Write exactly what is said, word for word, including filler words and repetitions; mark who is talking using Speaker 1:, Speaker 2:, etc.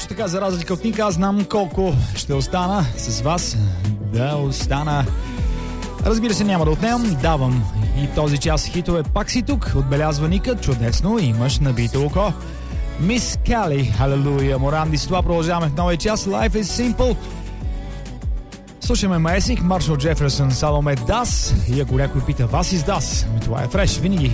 Speaker 1: точно така, за разлика от Ника, аз знам колко ще остана с вас. Да остана. Разбира се, няма да отнемам. Давам и този час хитове. Пак си тук, отбелязва Ника. Чудесно, имаш набито око. Мис Кали, халелуя, Моранди. С това продължаваме в новия час. Life is simple. Слушаме Маесник, Маршал Джеферсън, Саломе Дас. И ако някой пита, вас из Дас, това е фреш, винаги